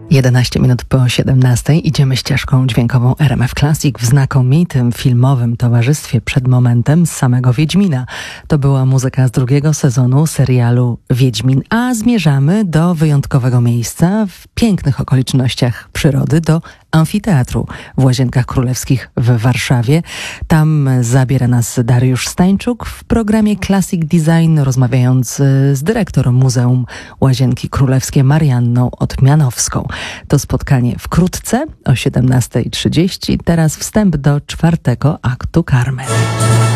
11 minut po 17 idziemy ścieżką dźwiękową RMF Classic w znakomitym filmowym towarzystwie przed momentem z samego Wiedźmina. To była muzyka z drugiego sezonu serialu Wiedźmin, a zmierzamy do wyjątkowego miejsca w pięknych okolicznościach przyrody, do amfiteatru w Łazienkach Królewskich w Warszawie. Tam zabiera nas Dariusz Stańczuk w programie Classic Design, rozmawiając z dyrektorem Muzeum Łazienki Królewskie Marianną Otmianowską. To spotkanie wkrótce o 17:30. Teraz wstęp do czwartego aktu Carmen.